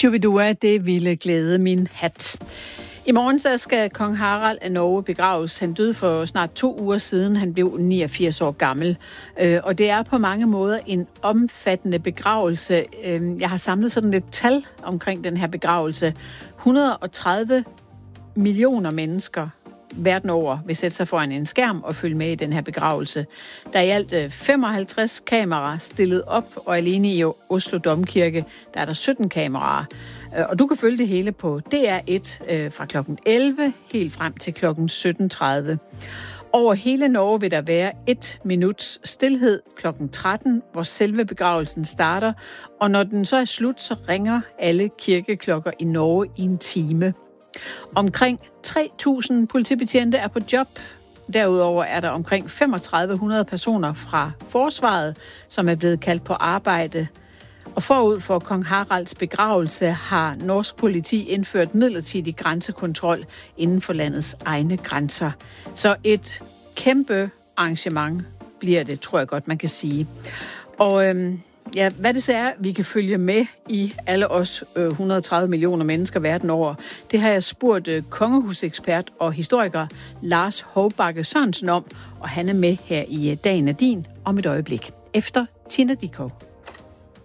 Shubidua, det ville glæde min hat. I morgen så skal kong Harald af Norge begraves. Han døde for snart 2 uger siden. Han blev 89 år gammel. Og det er på mange måder en omfattende begravelse. Jeg har samlet sådan et tal omkring den her begravelse. 130 millioner mennesker verden over vil sætte sig foran en skærm og følge med i den her begravelse. Der er i alt 55 kameraer stillet op, og alene i Oslo Domkirke, der er der 17 kameraer. Og du kan følge det hele på DR1 fra kl. 11 helt frem til kl. 17.30. Over hele Norge vil der være 1 minuts stilhed kl. 13, hvor selve begravelsen starter. Og når den så er slut, så ringer alle kirkeklokker i Norge i en time. Omkring 3.000 politibetjente er på job. Derudover er der omkring 3.500 personer fra forsvaret, som er blevet kaldt på arbejde. Og forud for kong Haralds begravelse har norsk politi indført midlertidig grænsekontrol inden for landets egne grænser. Så et kæmpe arrangement bliver det, tror jeg godt, man kan sige. Og hvad det så er, vi kan følge med i alle os 130 millioner mennesker verden over, det har jeg spurgt kongehusekspert og historiker Lars Hovbakke Sørensen om, og han er med her i Dagen er din om et øjeblik, efter Tina Dickow.